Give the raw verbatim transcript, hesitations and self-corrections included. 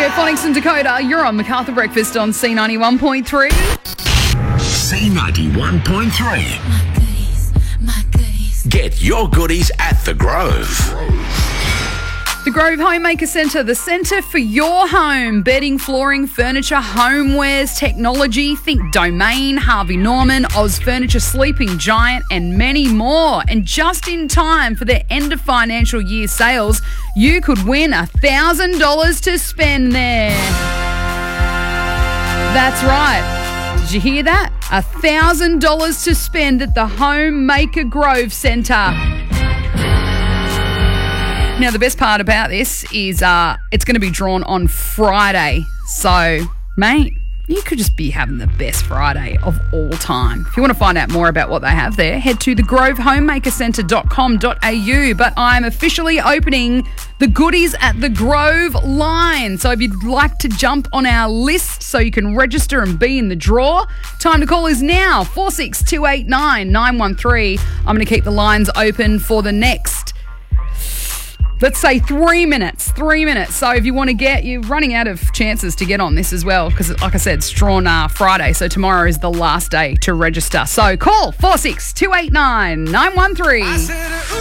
there, Phonics and Dakota. You're on MacArthur Breakfast on C ninety-one point three. C ninety-one point three. My goodies, my goodies. Get your goodies at The Grove. The Grove Homemaker Centre, the centre for your home. Bedding, flooring, furniture, homewares, technology. Think Domain, Harvey Norman, Oz Furniture, Sleeping Giant, and many more. And just in time for their end of financial year sales, you could win one thousand dollars to spend there. That's right. Did you hear that? one thousand dollars to spend at the Homemaker Grove Centre. Now, the best part about this is uh, it's going to be drawn on Friday. So, mate, you could just be having the best Friday of all time. If you want to find out more about what they have there, head to the grove homemaker centre dot com dot a u. But I'm officially opening the Goodies at the Grove line. So if you'd like to jump on our list so you can register and be in the draw, time to call is now, four six two eight nine nine one three. I'm going to keep the lines open for the next, let's say three minutes, three minutes. So if you want to get, you're running out of chances to get on this as well because, like I said, it's drawn uh, Friday. So tomorrow is the last day to register. So call four six two eight nine nine one three.